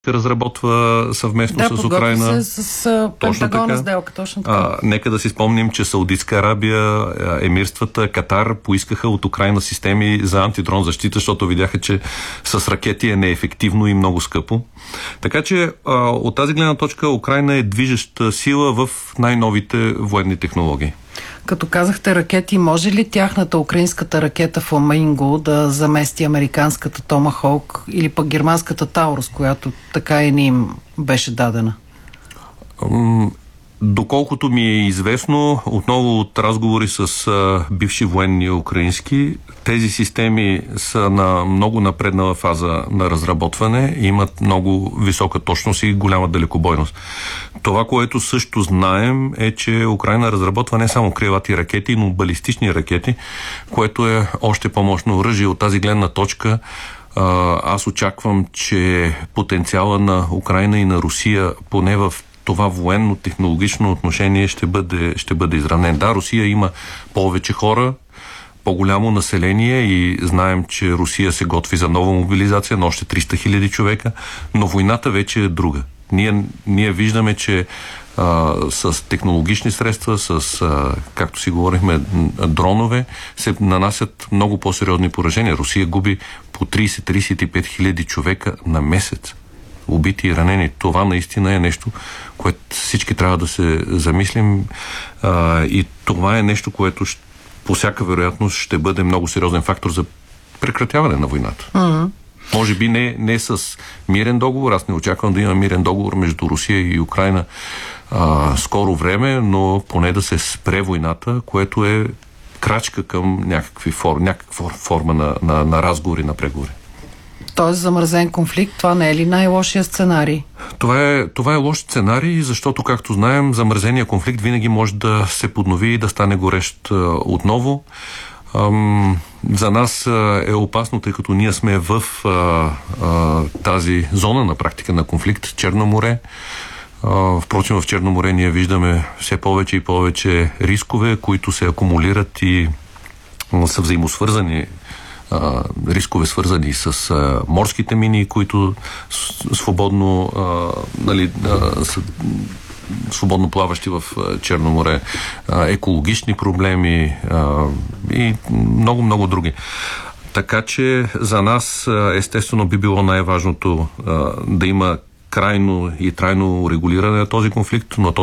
разработва съвместно с Украйна. С Пентагона сделка, точно така. Нека да си спомним, че Саудитска Арабия, емирствата, Катар поискаха от Украйна системи за антидрон защита, защото видяха, че с ракети е неефективно и много скъпо. Така че от тази гледна точка Украйна е движеща сила в най-новите военни технологии. Като казахте ракети, може ли тяхната украинската ракета Фламинго да замести американската Томахолк или пък германската Таурус, която така и не им беше дадена? Доколкото ми е известно, отново от разговори с бивши военни украински, тези системи са на много напреднала фаза на разработване и имат много висока точност и голяма далекобойност. Това, което също знаем, е, че Украйна разработва не само крилати ракети, но балистични ракети, което е още по-мощно оръжие. От тази гледна точка аз очаквам, че потенциала на Украйна и на Русия, поне в това военно-технологично отношение, ще бъде изравнен. Да, Русия има повече хора, по-голямо население и знаем, че Русия се готви за нова мобилизация на още 300 000 човека, но войната вече е друга. Ние виждаме, че с технологични средства, както си говорихме, дронове, се нанасят много по-сериозни поражения. Русия губи по 30-35 хиляди човека на месец. Убити и ранени. Това наистина е нещо, което всички трябва да се замислим и това е нещо, което по всяка вероятност ще бъде много сериозен фактор за прекратяване на войната. Може би не с мирен договор, аз не очаквам да има мирен договор между Русия и Украйна скоро време, но поне да се спре войната, което е крачка към някаква форма на разговори, на преговори. Тоест замразен конфликт, това не е ли най-лошия сценарий? Това е лош сценарий, защото, както знаем, замразения конфликт винаги може да се поднови и да стане горещ отново. За нас е опасно, тъй като ние сме в тази зона на практика на конфликт, Черно море. Впрочем, в Черно море ние виждаме все повече и повече рискове, които се акумулират и са взаимосвързани. Рискове свързани с морските мини, които свободно са свободно плаващи в Черно море, екологични проблеми и много други. Така че за нас естествено би било най-важното да има крайно и трайно регулиране на този конфликт, но